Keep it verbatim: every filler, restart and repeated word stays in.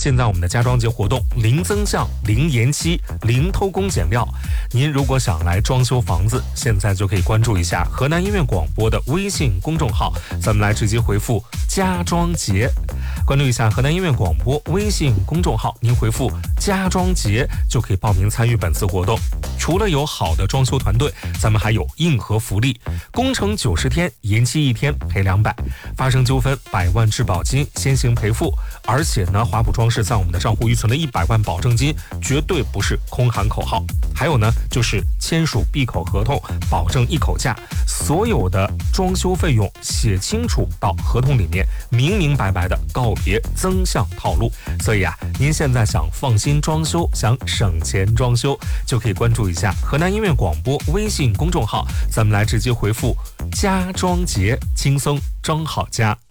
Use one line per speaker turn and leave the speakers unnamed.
现在我们的家装节活动零增项、零延期、零偷工减料。您如果想来装修房子，现在就可以关注一下河南音乐广播的微信公众号，咱们来直接回复家装节。关注一下河南音乐广播微信公众号，您回复家装节就可以报名参与本次活动。除了有好的装修团队，咱们还有硬核福利，工程九十天，延期一天赔两百，发生纠纷百万质保金先行赔付。而且呢，华普装饰在我们的账户预存了一百万保证金，绝对不是空喊口号。还有呢，就是签署闭口合同，保证一口价，所有的装修费用写清楚到合同里面，明明白白的告别增项套路。所以啊，您现在想放心装修，想省钱装修，就可以关注一下河南音乐广播微信公众号，咱们来直接回复家装节，轻松装好家。